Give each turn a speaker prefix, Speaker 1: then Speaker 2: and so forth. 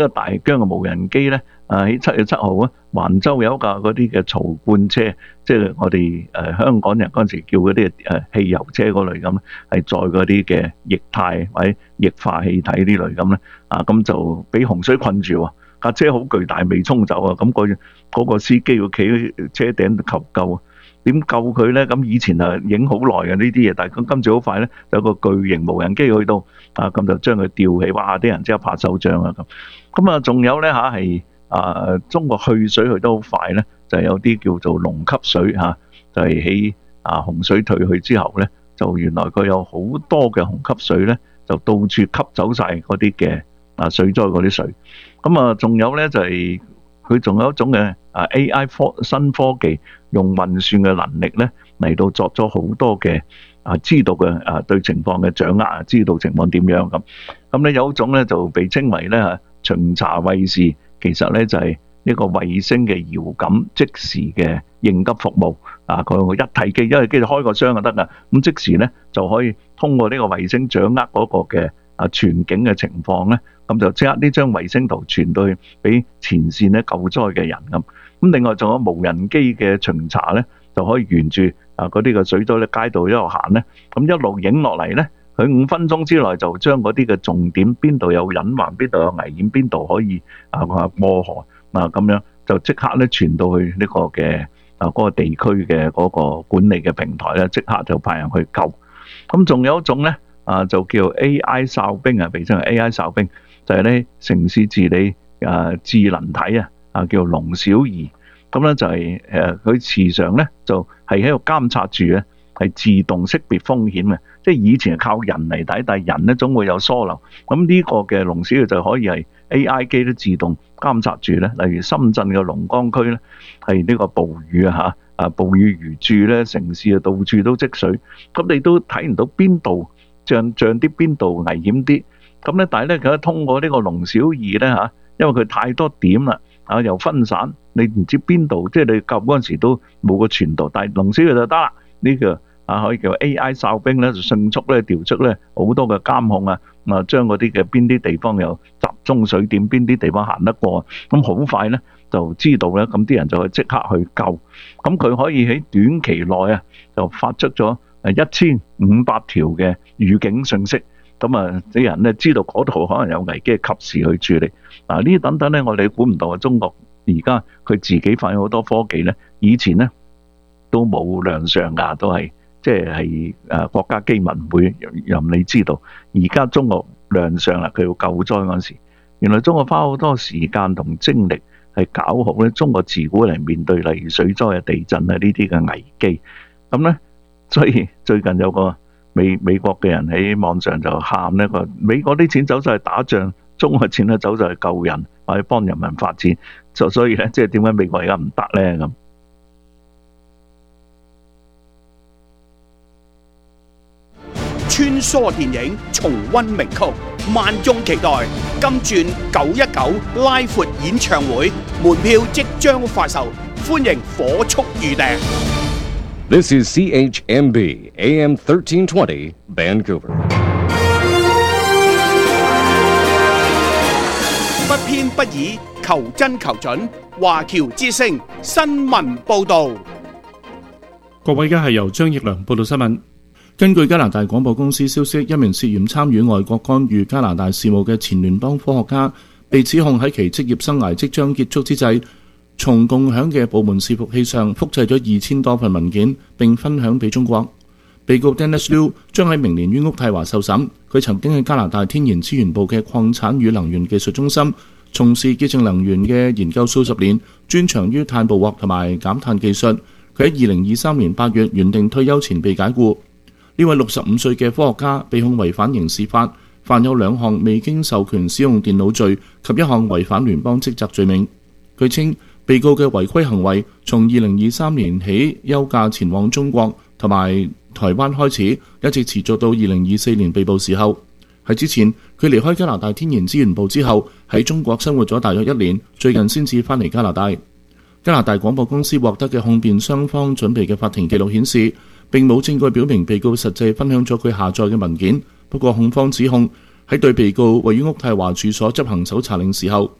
Speaker 1: 個大疆嘅無人機咧，喺7月7號啊，環州有一架嗰啲嘅槽罐車，即係我哋香港人嗰陣時叫嗰啲汽油車嗰類咁，係載嗰啲嘅液態或者液化氣體呢類咁咧，咁就俾洪水困住喎，架車好巨大未沖走啊，咁嗰個司機要企喺車頂求救啊。點救佢咧？咁以前影好耐嘅呢啲嘢，但係今次好快咧，有個巨型無人機去到咁就將佢吊起，哇！啲人即刻拍手掌啊咁。咁仲有咧係中國去水去得好快咧，就係有啲叫做龍吸水就係喺洪水退去之後咧，就原來佢有好多嘅虹吸水咧，就到處吸走晒嗰啲嘅水災嗰啲水。咁仲有咧就係佢仲有一種嘅AI 新科技，用運算嘅能力咧嚟到作咗好多嘅知道嘅對情況嘅掌握，知道情況點樣咁。咁咧有一種咧就被稱為咧巡查衛士，其實咧就係呢個衛星嘅遙感即時嘅應急服務。佢一提機就開個箱就得㗎，咁即時咧就可以通過呢個衛星掌握嗰個嘅全景嘅情況咧，咁就即刻呢張衛星圖傳到去俾前線咧救災嘅人咁。咁另外仲有無人機嘅巡查咧，就可以沿住嗰啲嘅水災咧街道一路行咧，咁一路影落嚟咧，佢5分鐘之內就將嗰啲嘅重點邊度有隱患，邊度有危險，邊度可以過河咁樣，就即刻咧傳到去呢個嘅嗰個地區嘅嗰個管理嘅平台咧，即刻就派人去救。咁仲有一種咧就叫 AI 哨兵被稱為 AI 哨兵，就係咧城市治理智能體叫龍小儀。咁咧就係佢時常咧就係喺度監察住咧，係自動識別風險嘅。即係以前係靠人嚟睇，但係人咧總會有疏漏。咁呢個嘅龍小儀就可以係 AI 機都自動監察住咧。例如深圳嘅龍崗區咧，係呢個暴雨暴雨如注咧，城市到處都積水，咁你都睇唔到邊度像啲邊度危險啲。咁咧，但係咧佢通過呢個龍小儀咧因為佢太多點啦又分散，你唔知邊度，即係你救嗰陣時都冇個傳導，但係龍小儀就得啦。呢個可以叫 AI 哨兵咧，就迅速咧調出咧好多嘅監控將嗰啲嘅邊啲地方有集中水點，邊啲地方行得過，咁好快咧就知道咧，咁啲人就可以即刻去救。咁佢可以喺短期內就發出咗1500條嘅預警信息，咁啲人咧知道嗰度可能有危機，及時去處理。呢啲等等咧，我哋估唔到中國而家佢自己發現好多科技咧，以前咧都冇亮相㗎，都係即係國家機密唔會任你知道。而家中國亮相啦，佢要救災嗰陣時，原來中國花好多時間同精力係搞好咧中國自古嚟面對例如水災啊、地震啊呢啲嘅危機。咁咧，所以最近有個美國嘅人喺網上就喊呢個美國啲錢走晒去打仗，中國錢咧走晒去救人或者幫人民發展。所以咧，即係點解美國而家唔得咧咁？
Speaker 2: 穿梭電影重溫名曲，萬眾期待金鑽919拉闊演唱會，門票即將發售，歡迎火速預訂。
Speaker 3: This is CHMB AM 1320 Vancouver。
Speaker 2: 不偏不倚，求真求準，華僑之聲新聞報導。
Speaker 4: 各位，而家係由張奕良報道新聞。根據加拿大廣播公司消息，一名涉嫌參與外國干預加拿大事務嘅前聯邦科學家，被指控喺其職業生涯即將結束之際，從共享嘅部門伺服器上複製咗2000多份文件，並分享俾中國。被告 Dennis Liu 將喺明年於渥太華受審。佢曾經喺加拿大天然資源部嘅礦產與能源技術中心從事潔淨能源嘅研究數十年，專長於碳捕獲同埋減碳技術。佢喺2023年8月原定退休前被解僱。呢位65歲嘅科學家被控違反刑事法，犯有2項未經授權使用電腦罪及1項違反聯邦職責罪名。據稱，被告嘅違規行為從2023年起休假前往中國同埋台灣開始，一直持續到2024年被捕時候。喺之前，佢離開加拿大天然資源部之後，喺中國生活咗大約1年，最近先至返嚟加拿大。加拿大廣播公司獲得嘅控辯雙方準備嘅法庭記錄顯示，並冇證據表明被告實際分享咗佢下載嘅文件。不過控方指控喺對被告位於渥太華住所執行搜查令時候，